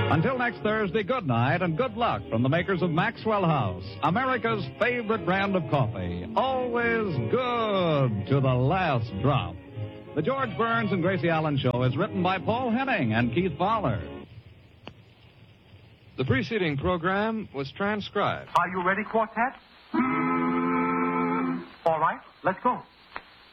Until next Thursday, good night and good luck from the makers of Maxwell House, America's favorite brand of coffee. Always good to the last drop. The George Burns and Gracie Allen Show is written by Paul Henning and Keith Fowler. The preceding program was transcribed. Are you ready, Quartet? All right, let's go.